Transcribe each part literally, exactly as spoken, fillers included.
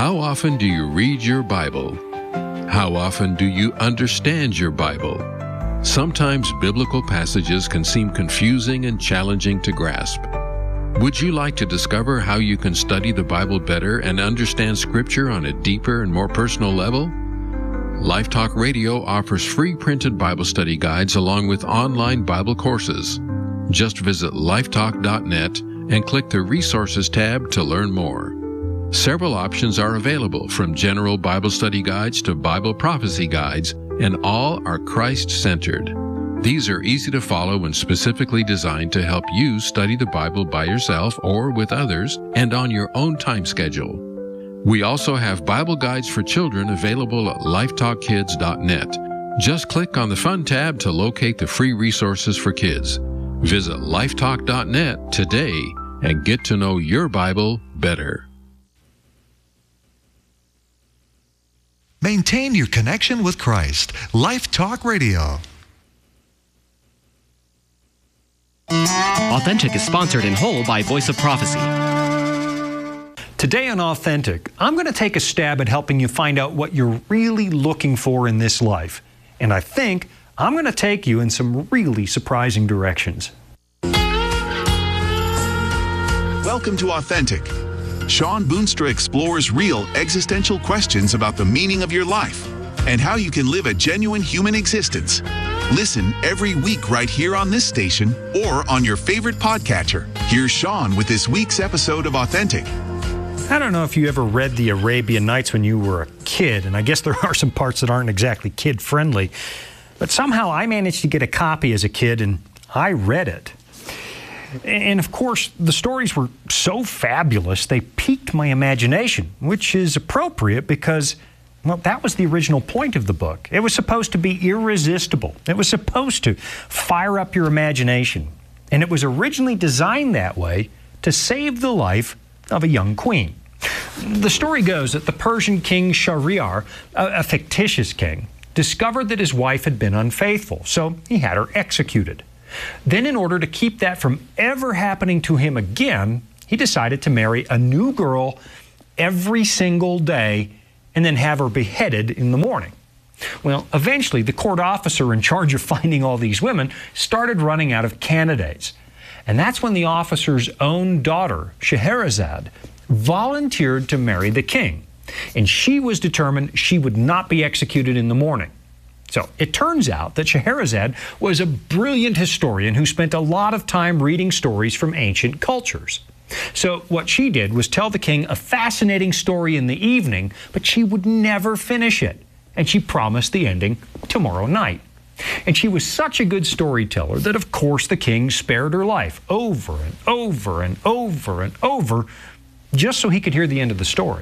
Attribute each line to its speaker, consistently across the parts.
Speaker 1: How often do you read your Bible? How often do you understand your Bible? Sometimes biblical passages can seem confusing and challenging to grasp. Would you like to discover how you can study the Bible better and understand Scripture on a deeper and more personal level? Life Talk Radio offers free printed Bible study guides along with online Bible courses. Just visit lifetalk dot net and click the Resources tab to learn more. Several options are available, from general Bible study guides to Bible prophecy guides, and all are Christ-centered. These are easy to follow and specifically designed to help you study the Bible by yourself or with others and on your own time schedule. We also have Bible guides for children available at lifetalk kids dot net. Just click on the Fun tab to locate the free resources for kids. Visit lifetalk dot net today and get to know your Bible better.
Speaker 2: Maintain your connection with Christ. Life Talk Radio.
Speaker 3: Authentic is sponsored in whole by Voice of Prophecy.
Speaker 4: Today on Authentic, I'm going to take a stab at helping you find out what you're really looking for in this life. And I think I'm going to take you in some really surprising directions.
Speaker 5: Welcome to Authentic. Sean Boonstra explores real existential questions about the meaning of your life and how you can live a genuine human existence. Listen every week right here on this station or on your favorite podcatcher. Here's Sean with this week's episode of Authentic.
Speaker 4: I don't know if you ever read the Arabian Nights when you were a kid, and I guess there are some parts that aren't exactly kid-friendly, but somehow I managed to get a copy as a kid, and I read it. And of course, the stories were so fabulous, they piqued my imagination, which is appropriate because, well, that was the original point of the book. It was supposed to be irresistible. It was supposed to fire up your imagination. And it was originally designed that way to save the life of a young queen. The story goes that the Persian king Shahryar, a, a fictitious king, discovered that his wife had been unfaithful, so he had her executed. Then, in order to keep that from ever happening to him again, he decided to marry a new girl every single day and then have her beheaded in the morning. Well, eventually, the court officer in charge of finding all these women started running out of candidates. And that's when the officer's own daughter, Scheherazade, volunteered to marry the king. And she was determined she would not be executed in the morning. So it turns out that Scheherazade was a brilliant historian who spent a lot of time reading stories from ancient cultures. So what she did was tell the king a fascinating story in the evening, but she would never finish it. And she promised the ending tomorrow night. And she was such a good storyteller that, of course, the king spared her life over and over and over and over just so he could hear the end of the story.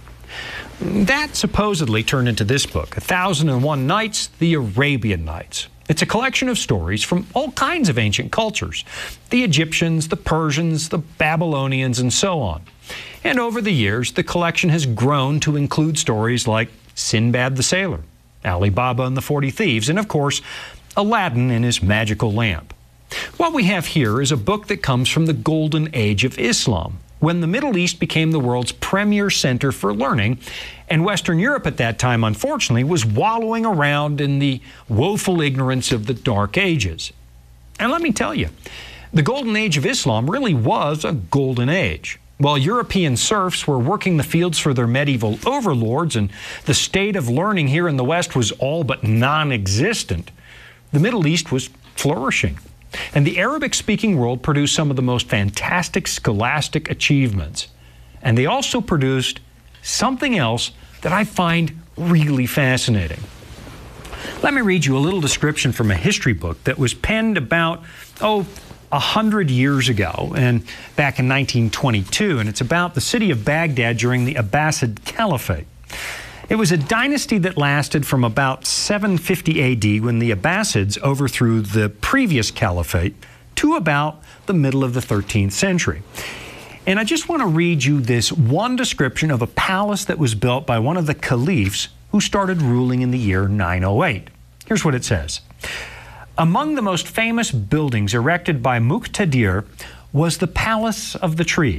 Speaker 4: That supposedly turned into this book, A Thousand and One Nights, The Arabian Nights. It's a collection of stories from all kinds of ancient cultures, the Egyptians, the Persians, the Babylonians, and so on. And over the years, the collection has grown to include stories like Sinbad the Sailor, Ali Baba and the Forty Thieves, and of course, Aladdin and his magical lamp. What we have here is a book that comes from the Golden Age of Islam, when the Middle East became the world's premier center for learning, and Western Europe at that time, unfortunately, was wallowing around in the woeful ignorance of the Dark Ages. And let me tell you, the Golden Age of Islam really was a golden age. While European serfs were working the fields for their medieval overlords and the state of learning here in the West was all but non-existent, the Middle East was flourishing. And the Arabic-speaking world produced some of the most fantastic scholastic achievements. And they also produced something else that I find really fascinating. Let me read you a little description from a history book that was penned about, oh, a hundred years ago, and back in nineteen twenty-two, and it's about the city of Baghdad during the Abbasid Caliphate. It was a dynasty that lasted from about seven fifty A D when the Abbasids overthrew the previous caliphate to about the middle of the thirteenth century. And I just want to read you this one description of a palace that was built by one of the caliphs who started ruling in the year nine oh eight. Here's what it says. Among the most famous buildings erected by Muqtadir was the Palace of the Tree.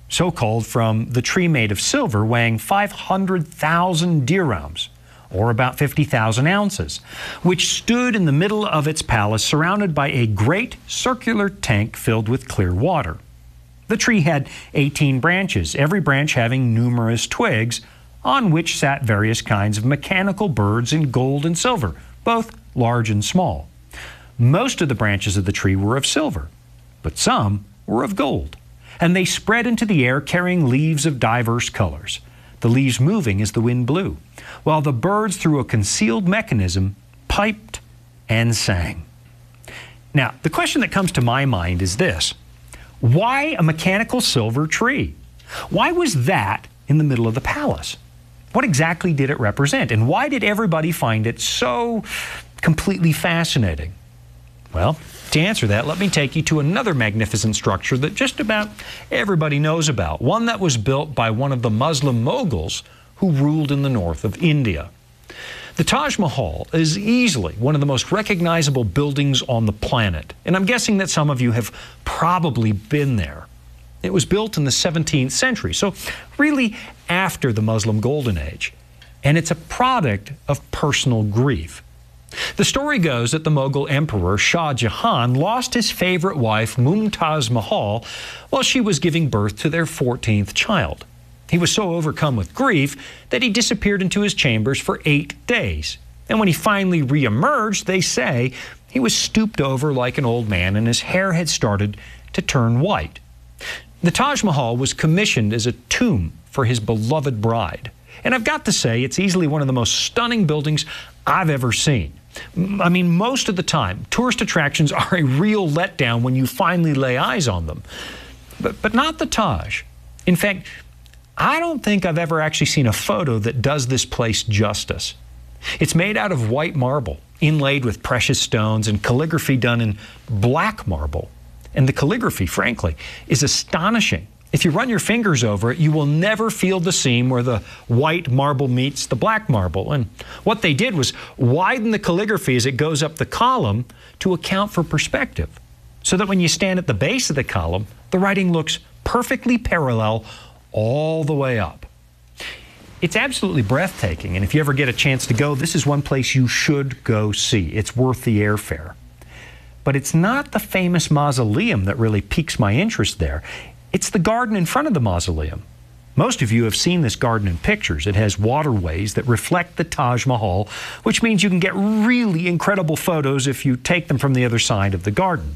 Speaker 4: so called from the tree made of silver weighing five hundred thousand dirhams, or about fifty thousand ounces, which stood in the middle of its palace surrounded by a great circular tank filled with clear water. The tree had eighteen branches, every branch having numerous twigs, on which sat various kinds of mechanical birds in gold and silver, both large and small. Most of the branches of the tree were of silver, but some were of gold, and they spread into the air carrying leaves of diverse colors, the leaves moving as the wind blew, while the birds through a concealed mechanism piped and sang. Now, the question that comes to my mind is this: why a mechanical silver tree? Why was that in the middle of the palace? What exactly did it represent? And why did everybody find it so completely fascinating? Well, to answer that, let me take you to another magnificent structure that just about everybody knows about, one that was built by one of the Muslim moguls who ruled in the north of India. The Taj Mahal is easily one of the most recognizable buildings on the planet, and I'm guessing that some of you have probably been there. It was built in the seventeenth century, so really after the Muslim Golden Age, and it's a product of personal grief. The story goes that the Mughal Emperor Shah Jahan lost his favorite wife Mumtaz Mahal while she was giving birth to their fourteenth child. He was so overcome with grief that he disappeared into his chambers for eight days. And when he finally re-emerged, they say he was stooped over like an old man and his hair had started to turn white. The Taj Mahal was commissioned as a tomb for his beloved bride. And I've got to say, it's easily one of the most stunning buildings I've ever seen. I mean, most of the time, tourist attractions are a real letdown when you finally lay eyes on them. But, but not the Taj. In fact, I don't think I've ever actually seen a photo that does this place justice. It's made out of white marble, inlaid with precious stones, and calligraphy done in black marble. And the calligraphy, frankly, is astonishing. If you run your fingers over it, you will never feel the seam where the white marble meets the black marble. And what they did was widen the calligraphy as it goes up the column to account for perspective, so that when you stand at the base of the column, the writing looks perfectly parallel all the way up. It's absolutely breathtaking, and if you ever get a chance to go, this is one place you should go see. It's worth the airfare. But it's not the famous mausoleum that really piques my interest there. It's the garden in front of the mausoleum. Most of you have seen this garden in pictures. It has waterways that reflect the Taj Mahal, which means you can get really incredible photos if you take them from the other side of the garden.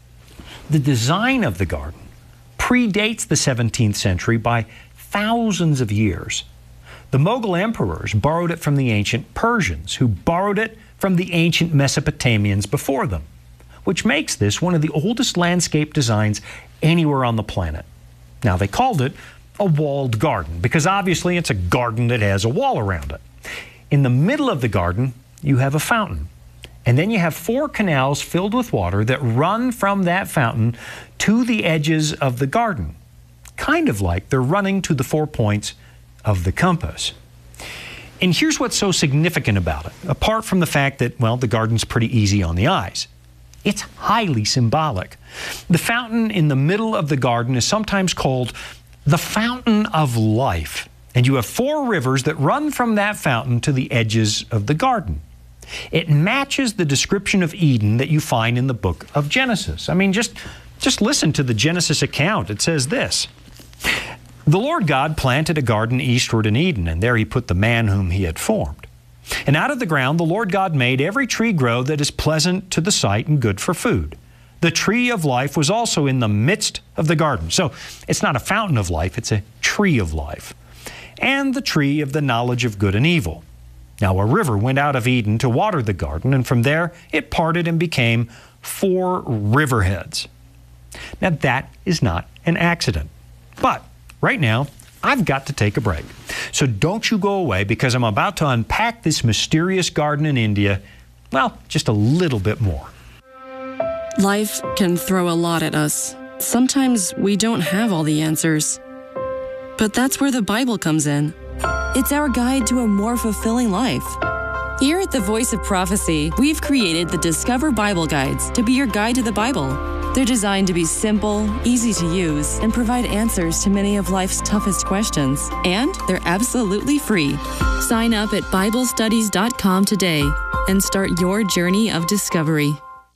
Speaker 4: The design of the garden predates the seventeenth century by thousands of years. The Mughal emperors borrowed it from the ancient Persians, who borrowed it from the ancient Mesopotamians before them, which makes this one of the oldest landscape designs anywhere on the planet. Now, they called it a walled garden because obviously it's a garden that has a wall around it. In the middle of the garden, you have a fountain. And then you have four canals filled with water that run from that fountain to the edges of the garden, kind of like they're running to the four points of the compass. And here's what's so significant about it, apart from the fact that, well, the garden's pretty easy on the eyes. It's highly symbolic. The fountain in the middle of the garden is sometimes called the Fountain of Life, and you have four rivers that run from that fountain to the edges of the garden. It matches the description of Eden that you find in the book of Genesis. I mean, just, just listen to the Genesis account. It says this: "The Lord God planted a garden eastward in Eden, and there he put the man whom he had formed. And out of the ground the Lord God made every tree grow that is pleasant to the sight and good for food. The tree of life was also in the midst of the garden." So it's not a fountain of life, it's a tree of life. "And the tree of the knowledge of good and evil. Now a river went out of Eden to water the garden, and from there it parted and became four riverheads." Now that is not an accident. But right now, I've got to take a break. So don't you go away, because I'm about to unpack this mysterious garden in India, well, just a little bit more.
Speaker 6: Life can throw a lot at us. Sometimes we don't have all the answers. But that's where the Bible comes in. It's our guide to a more fulfilling life. Here at the Voice of Prophecy, we've created the Discover Bible Guides to be your guide to the Bible. They're designed to be simple, easy to use, and provide answers to many of life's toughest questions. And they're absolutely free. Sign up at Bible Studies dot com today and start your journey of discovery.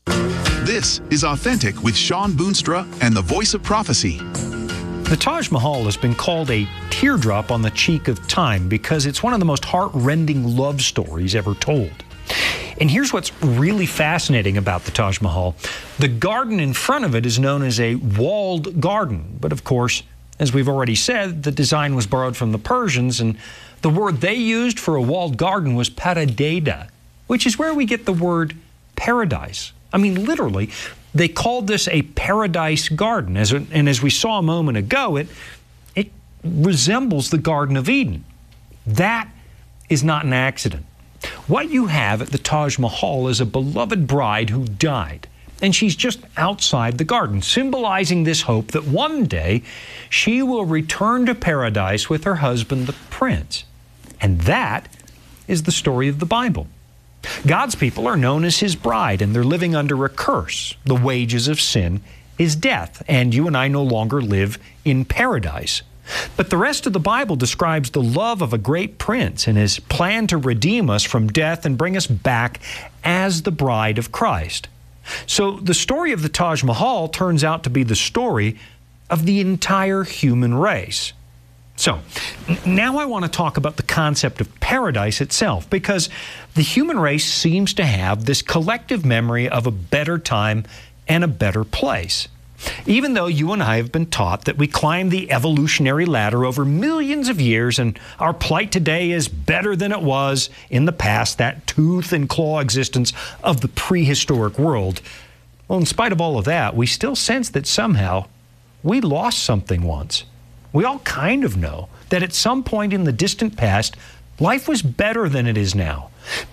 Speaker 5: This is Authentic with Sean Boonstra and the Voice of Prophecy.
Speaker 4: The Taj Mahal has been called a teardrop on the cheek of time because it's one of the most heart-rending love stories ever told. And here's what's really fascinating about the Taj Mahal. The garden in front of it is known as a walled garden. But of course, as we've already said, the design was borrowed from the Persians, and the word they used for a walled garden was paradeda, which is where we get the word paradise. I mean, literally, they called this a paradise garden. As, and as we saw a moment ago, it, it resembles the Garden of Eden. That is not an accident. What you have at the Taj Mahal is a beloved bride who died, and she's just outside the garden, symbolizing this hope that one day she will return to paradise with her husband, the prince. And that is the story of the Bible. God's people are known as His bride, and they're living under a curse. The wages of sin is death, and you and I no longer live in paradise. But the rest of the Bible describes the love of a great prince and his plan to redeem us from death and bring us back as the bride of Christ. So the story of the Taj Mahal turns out to be the story of the entire human race. So now I want to talk about the concept of paradise itself, because the human race seems to have this collective memory of a better time and a better place. Even though you and I have been taught that we climbed the evolutionary ladder over millions of years and our plight today is better than it was in the past, that tooth and claw existence of the prehistoric world, well, in spite of all of that, we still sense that somehow we lost something once. We all kind of know that at some point in the distant past, life was better than it is now.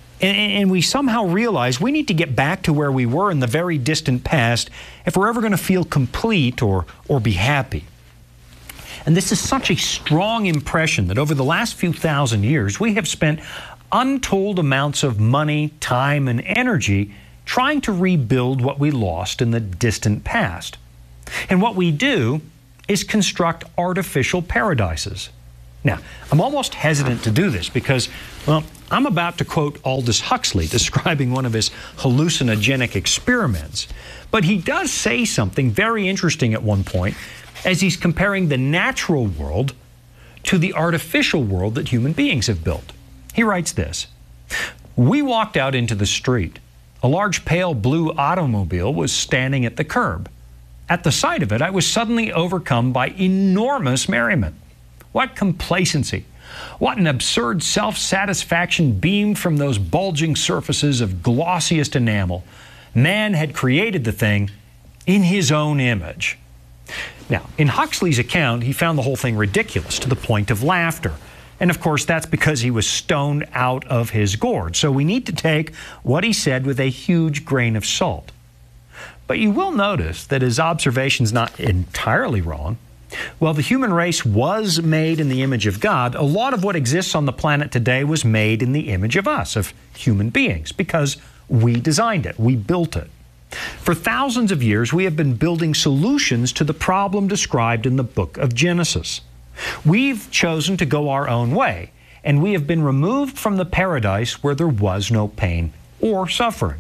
Speaker 4: And we somehow realize we need to get back to where we were in the very distant past if we're ever going to feel complete or, or be happy. And this is such a strong impression that over the last few thousand years, we have spent untold amounts of money, time, and energy trying to rebuild what we lost in the distant past. And what we do is construct artificial paradises. Now, I'm almost hesitant to do this because, well, I'm about to quote Aldous Huxley describing one of his hallucinogenic experiments. But he does say something very interesting at one point as he's comparing the natural world to the artificial world that human beings have built. He writes this: "We walked out into the street. A large pale blue automobile was standing at the curb. At the sight of it, I was suddenly overcome by enormous merriment. What complacency! What an absurd self-satisfaction beamed from those bulging surfaces of glossiest enamel. Man had created the thing in his own image." Now, in Huxley's account, he found the whole thing ridiculous to the point of laughter. And of course, that's because he was stoned out of his gourd. So we need to take what he said with a huge grain of salt. But you will notice that his observation's not entirely wrong. While the human race was made in the image of God, a lot of what exists on the planet today was made in the image of us, of human beings, because we designed it, we built it. For thousands of years, we have been building solutions to the problem described in the book of Genesis. We've chosen to go our own way, and we have been removed from the paradise where there was no pain or suffering.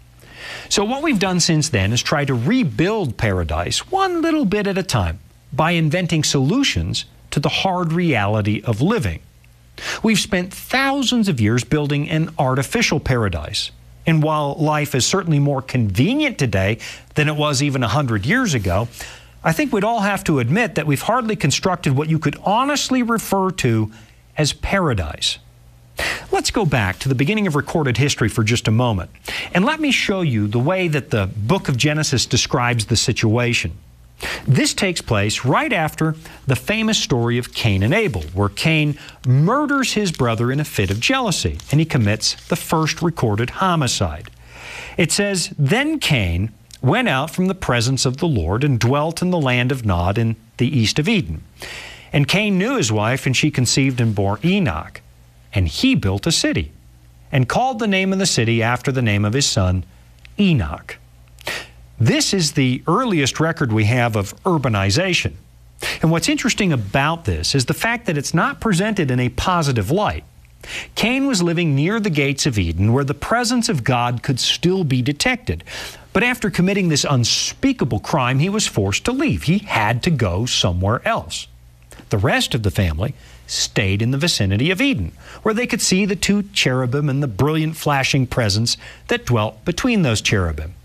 Speaker 4: So what we've done since then is try to rebuild paradise one little bit at a time, by inventing solutions to the hard reality of living. We've spent thousands of years building an artificial paradise. And while life is certainly more convenient today than it was even a hundred years ago, I think we'd all have to admit that we've hardly constructed what you could honestly refer to as paradise. Let's go back to the beginning of recorded history for just a moment, and let me show you the way that the book of Genesis describes the situation. This takes place right after the famous story of Cain and Abel, where Cain murders his brother in a fit of jealousy, and he commits the first recorded homicide. It says, "Then Cain went out from the presence of the Lord and dwelt in the land of Nod in the east of Eden. And Cain knew his wife, and she conceived and bore Enoch. And he built a city, and called the name of the city after the name of his son, Enoch." This is the earliest record we have of urbanization. And what's interesting about this is the fact that it's not presented in a positive light. Cain was living near the gates of Eden where the presence of God could still be detected. But after committing this unspeakable crime, he was forced to leave. He had to go somewhere else. The rest of the family stayed in the vicinity of Eden, where they could see the two cherubim and the brilliant flashing presence that dwelt between those cherubim.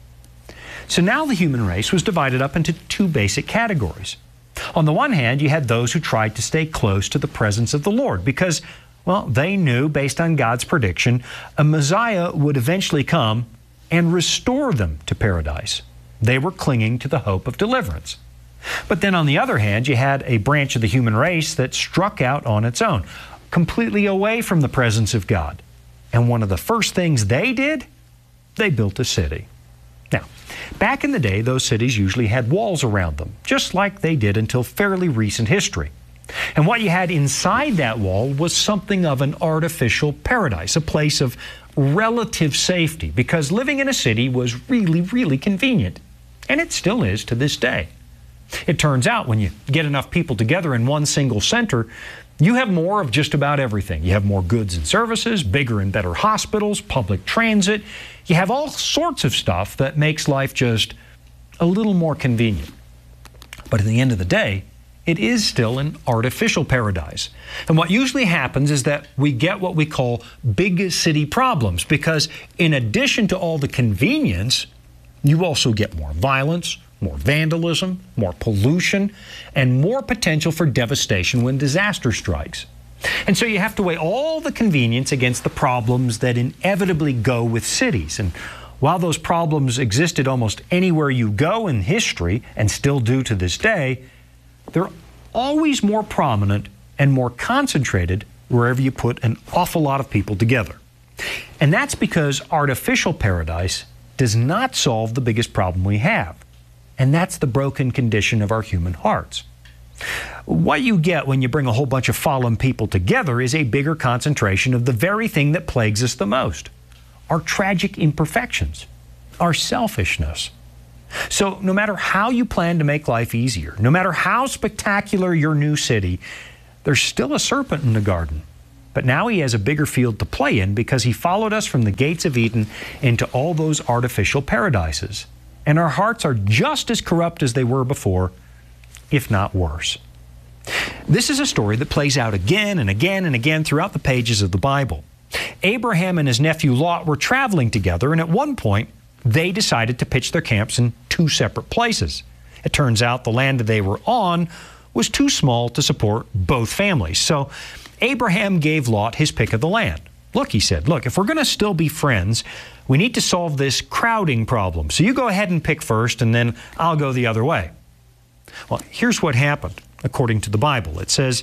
Speaker 4: So now the human race was divided up into two basic categories. On the one hand, you had those who tried to stay close to the presence of the Lord because, well, they knew, based on God's prediction, a Messiah would eventually come and restore them to paradise. They were clinging to the hope of deliverance. But then on the other hand, you had a branch of the human race that struck out on its own, completely away from the presence of God. And one of the first things they did, they built a city. Now, back in the day, those cities usually had walls around them, just like they did until fairly recent history. And what you had inside that wall was something of an artificial paradise, a place of relative safety, because living in a city was really, really convenient. And it still is to this day. It turns out when you get enough people together in one single center, you have more of just about everything. You have more goods and services, bigger and better hospitals, public transit. You have all sorts of stuff that makes life just a little more convenient. But at the end of the day, it is still an artificial paradise. And what usually happens is that we get what we call big city problems, because in addition to all the convenience, you also get more violence, more vandalism, more pollution, and more potential for devastation when disaster strikes. And so you have to weigh all the convenience against the problems that inevitably go with cities. And while those problems existed almost anywhere you go in history, and still do to this day, they're always more prominent and more concentrated wherever you put an awful lot of people together. And that's because artificial paradise does not solve the biggest problem we have. And that's the broken condition of our human hearts. What you get when you bring a whole bunch of fallen people together is a bigger concentration of the very thing that plagues us the most, our tragic imperfections, our selfishness. So no matter how you plan to make life easier, no matter how spectacular your new city, there's still a serpent in the garden. But now he has a bigger field to play in because he followed us from the gates of Eden into all those artificial paradises. And our hearts are just as corrupt as they were before, if not worse. This is a story that plays out again and again and again throughout the pages of the Bible. Abraham and his nephew Lot were traveling together, and at one point, they decided to pitch their camps in two separate places. It turns out the land that they were on was too small to support both families. So Abraham gave Lot his pick of the land. Look, he said, look, if we're going to still be friends, we need to solve this crowding problem. So you go ahead and pick first, and then I'll go the other way. Well, here's what happened, according to the Bible. It says,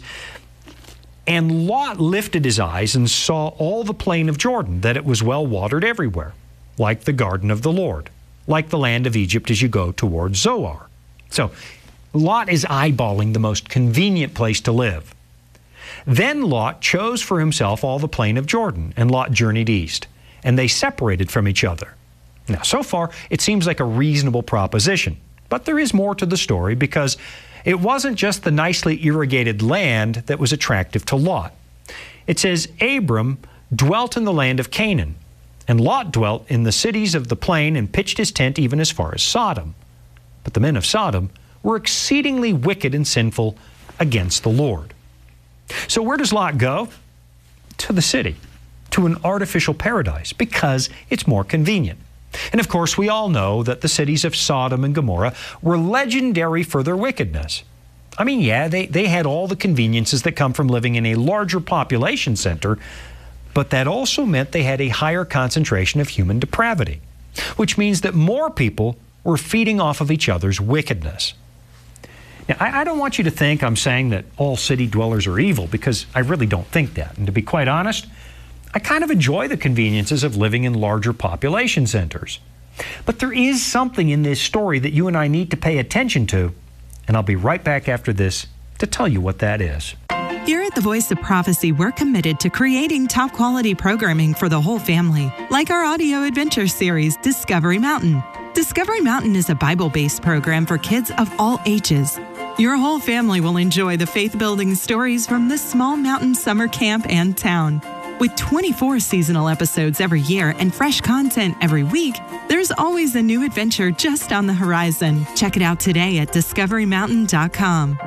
Speaker 4: and Lot lifted his eyes and saw all the plain of Jordan, that it was well watered everywhere, like the garden of the Lord, like the land of Egypt as you go towards Zoar. So Lot is eyeballing the most convenient place to live. Then Lot chose for himself all the plain of Jordan, and Lot journeyed east, and they separated from each other. Now, so far, it seems like a reasonable proposition, but there is more to the story because it wasn't just the nicely irrigated land that was attractive to Lot. It says, Abram dwelt in the land of Canaan, and Lot dwelt in the cities of the plain and pitched his tent even as far as Sodom. But the men of Sodom were exceedingly wicked and sinful against the Lord. So where does Lot go? To the city, to an artificial paradise, because it's more convenient. And of course, we all know that the cities of Sodom and Gomorrah were legendary for their wickedness. I mean, yeah, they, they had all the conveniences that come from living in a larger population center, but that also meant they had a higher concentration of human depravity, which means that more people were feeding off of each other's wickedness. Now, I, I don't want you to think I'm saying that all city dwellers are evil, because I really don't think that. And to be quite honest, I kind of enjoy the conveniences of living in larger population centers. But there is something in this story that you and I need to pay attention to, and I'll be right back after this to tell you what that is.
Speaker 7: Here at the Voice of Prophecy, we're committed to creating top quality programming for the whole family, like our audio adventure series, Discovery Mountain. Discovery Mountain is a Bible-based program for kids of all ages. Your whole family will enjoy the faith-building stories from this small mountain summer camp and town. With twenty-four seasonal episodes every year and fresh content every week, there's always a new adventure just on the horizon. Check it out today at discovery mountain dot com.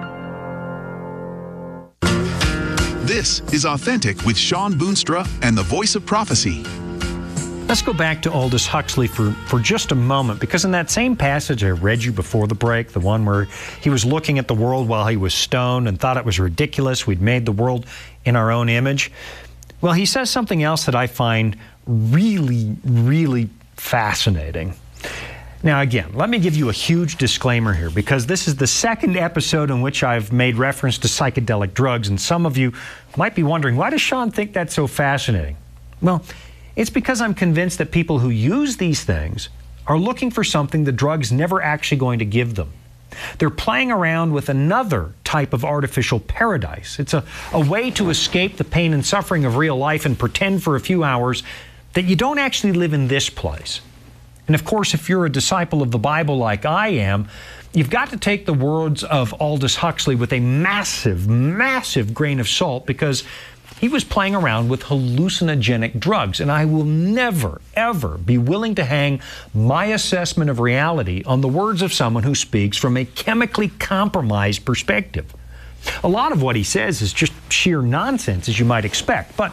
Speaker 5: This is Authentic with Sean Boonstra and the Voice of Prophecy.
Speaker 4: Let's go back to Aldous Huxley for, for just a moment, because in that same passage I read you before the break, the one where he was looking at the world while he was stoned and thought it was ridiculous, we'd made the world in our own image. Well, he says something else that I find really, really fascinating. Now, again, let me give you a huge disclaimer here, because this is the second episode in which I've made reference to psychedelic drugs, and some of you might be wondering, why does Sean think that's so fascinating? Well, it's because I'm convinced that people who use these things are looking for something the drug's never actually going to give them. They're playing around with another type of artificial paradise. It's a, a way to escape the pain and suffering of real life and pretend for a few hours that you don't actually live in this place. And of course, if you're a disciple of the Bible like I am, you've got to take the words of Aldous Huxley with a massive, massive grain of salt, because he was playing around with hallucinogenic drugs, and I will never, ever be willing to hang my assessment of reality on the words of someone who speaks from a chemically compromised perspective. A lot of what he says is just sheer nonsense, as you might expect, but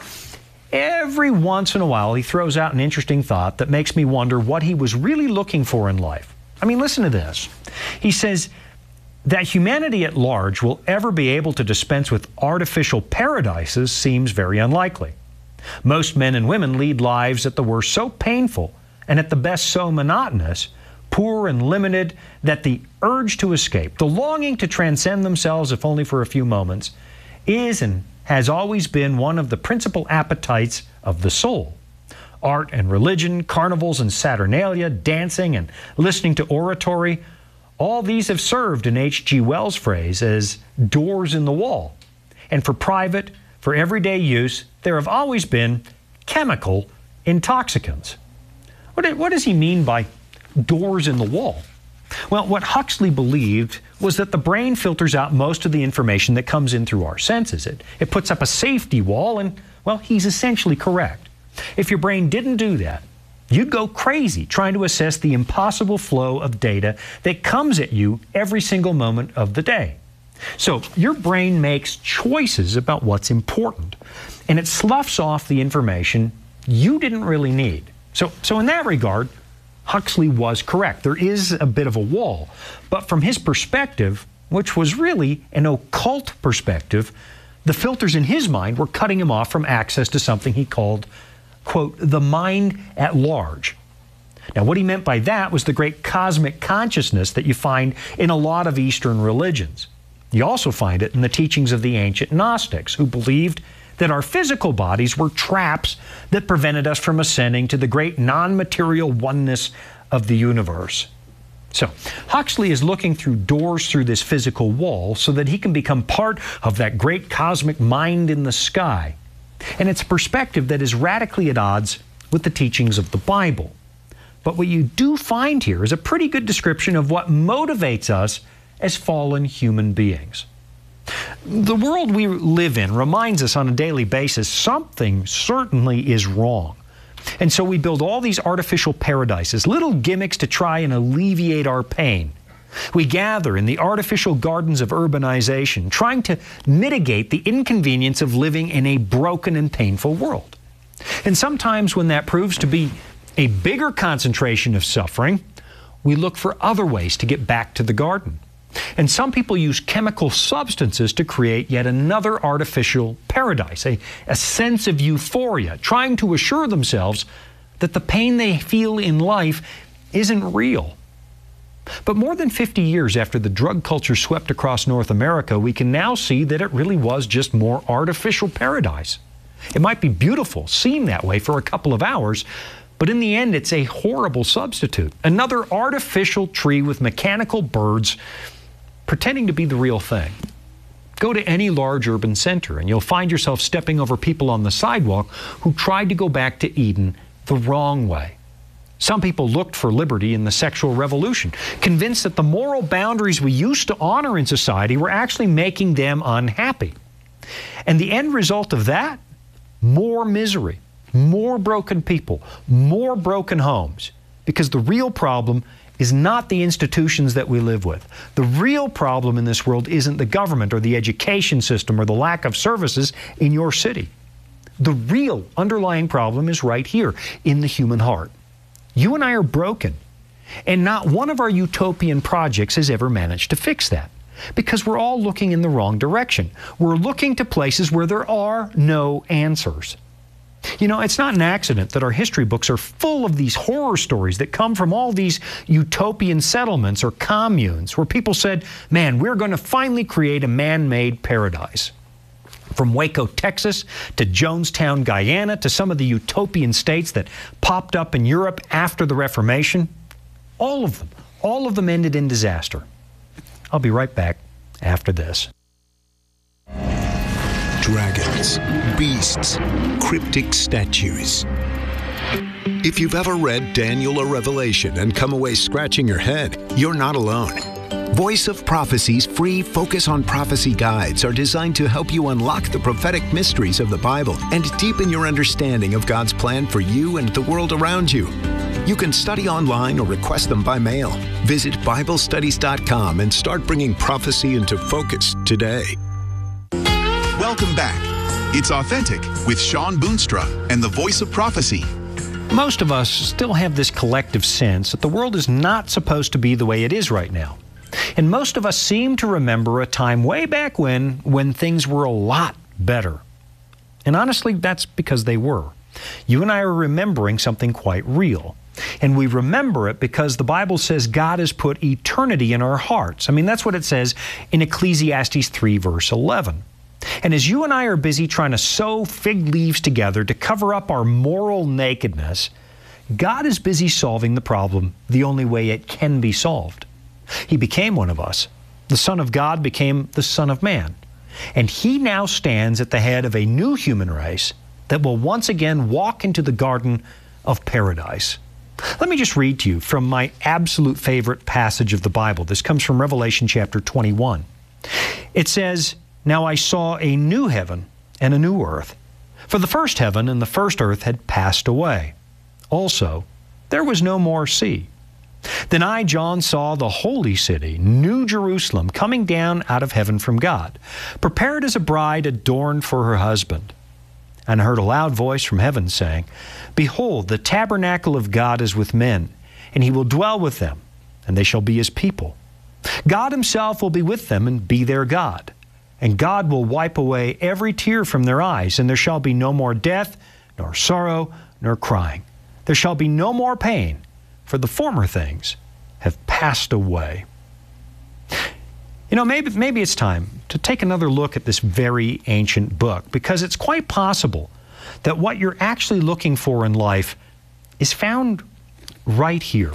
Speaker 4: every once in a while he throws out an interesting thought that makes me wonder what he was really looking for in life. I mean, listen to this. He says that humanity at large will ever be able to dispense with artificial paradises seems very unlikely. Most men and women lead lives at the worst so painful and at the best so monotonous, poor and limited, that the urge to escape, the longing to transcend themselves if only for a few moments, is and has always been one of the principal appetites of the soul. Art and religion, carnivals and saturnalia, dancing and listening to oratory, all these have served, in H G Wells' phrase, as doors in the wall. And for private, for everyday use, there have always been chemical intoxicants. What, what does he mean by doors in the wall? Well, what Huxley believed was that the brain filters out most of the information that comes in through our senses. It, it puts up a safety wall, and, well, he's essentially correct. If your brain didn't do that, you'd go crazy trying to assess the impossible flow of data that comes at you every single moment of the day. So your brain makes choices about what's important, and it sloughs off the information you didn't really need. So, so in that regard, Huxley was correct. There is a bit of a wall, but from his perspective, which was really an occult perspective, the filters in his mind were cutting him off from access to something he called, quote, the mind at large. Now, what he meant by that was the great cosmic consciousness that you find in a lot of Eastern religions. You also find it in the teachings of the ancient Gnostics, who believed that our physical bodies were traps that prevented us from ascending to the great non-material oneness of the universe. So, Huxley is looking through doors through this physical wall so that he can become part of that great cosmic mind in the sky. And it's a perspective that is radically at odds with the teachings of the Bible. But what you do find here is a pretty good description of what motivates us as fallen human beings. The world we live in reminds us on a daily basis something certainly is wrong. And so we build all these artificial paradises, little gimmicks to try and alleviate our pain. We gather in the artificial gardens of urbanization, trying to mitigate the inconvenience of living in a broken and painful world. And sometimes when that proves to be a bigger concentration of suffering, we look for other ways to get back to the garden. And some people use chemical substances to create yet another artificial paradise, a, a sense of euphoria, trying to assure themselves that the pain they feel in life isn't real. But more than fifty years after the drug culture swept across North America, we can now see that it really was just more artificial paradise. It might be beautiful, seem that way for a couple of hours, but in the end, it's a horrible substitute. Another artificial tree with mechanical birds pretending to be the real thing. Go to any large urban center and you'll find yourself stepping over people on the sidewalk who tried to go back to Eden the wrong way. Some people looked for liberty in the sexual revolution, convinced that the moral boundaries we used to honor in society were actually making them unhappy. And the end result of that? More misery, more broken people, more broken homes. Because the real problem is not the institutions that we live with. The real problem in this world isn't the government or the education system or the lack of services in your city. The real underlying problem is right here in the human heart. You and I are broken, and not one of our utopian projects has ever managed to fix that, because we're all looking in the wrong direction. We're looking to places where there are no answers. You know, it's not an accident that our history books are full of these horror stories that come from all these utopian settlements or communes where people said, man, we're going to finally create a man-made paradise. From Waco, Texas, to Jonestown, Guyana, to some of the utopian states that popped up in Europe after the Reformation, all of them, all of them ended in disaster. I'll be right back after this.
Speaker 8: Dragons, beasts, cryptic statues. If you've ever read Daniel or Revelation and come away scratching your head, you're not alone. Voice of Prophecy's free Focus on Prophecy guides are designed to help you unlock the prophetic mysteries of the Bible and deepen your understanding of God's plan for you and the world around you. You can study online or request them by mail. Visit Bible Studies dot com and start bringing prophecy into focus today.
Speaker 5: Welcome back. It's Authentic with Shawn Boonstra and the Voice of Prophecy.
Speaker 4: Most of us still have this collective sense that the world is not supposed to be the way it is right now. And most of us seem to remember a time way back when, when things were a lot better. And honestly, that's because they were. You and I are remembering something quite real. And we remember it because the Bible says God has put eternity in our hearts. I mean, that's what it says in Ecclesiastes three, verse eleven. And as you and I are busy trying to sew fig leaves together to cover up our moral nakedness, God is busy solving the problem the only way it can be solved. He became one of us. The Son of God became the Son of Man. And He now stands at the head of a new human race that will once again walk into the garden of paradise. Let me just read to you from my absolute favorite passage of the Bible. This comes from Revelation chapter twenty-one. It says, "Now I saw a new heaven and a new earth, for the first heaven and the first earth had passed away. Also, there was no more sea. Then I, John, saw the holy city, New Jerusalem, coming down out of heaven from God, prepared as a bride adorned for her husband. And I heard a loud voice from heaven saying, Behold, the tabernacle of God is with men, and He will dwell with them, and they shall be His people. God Himself will be with them and be their God. And God will wipe away every tear from their eyes, and there shall be no more death, nor sorrow, nor crying. There shall be no more pain, for the former things have passed away." You know, maybe, maybe it's time to take another look at this very ancient book, because it's quite possible that what you're actually looking for in life is found right here.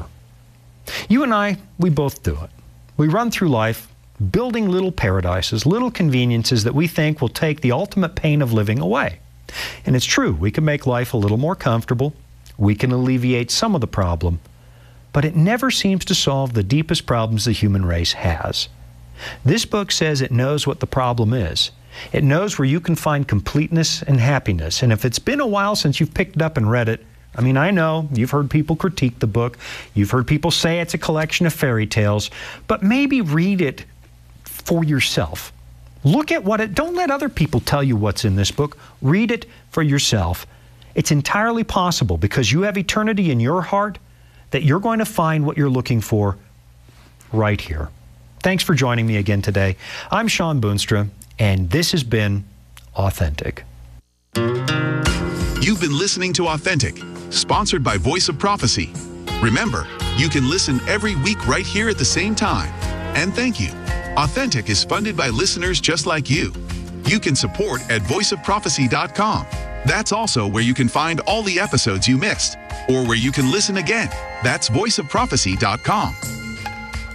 Speaker 4: You and I, we both do it. We run through life building little paradises, little conveniences that we think will take the ultimate pain of living away. And it's true, we can make life a little more comfortable. We can alleviate some of the problem, but it never seems to solve the deepest problems the human race has. This book says it knows what the problem is. It knows where you can find completeness and happiness. And if it's been a while since you've picked it up and read it, I mean, I know you've heard people critique the book. You've heard people say it's a collection of fairy tales, but maybe read it for yourself. Look at what it, don't let other people tell you what's in this book. Read it for yourself. It's entirely possible, because you have eternity in your heart, that you're going to find what you're looking for right here. Thanks for joining me again today. I'm Shawn Boonstra, and this has been Authentic.
Speaker 5: You've been listening to Authentic, sponsored by Voice of Prophecy. Remember, you can listen every week right here at the same time. And thank you. Authentic is funded by listeners just like you. You can support at voice of prophecy dot com. That's also where you can find all the episodes you missed, or where you can listen again. That's voice of prophecy dot com.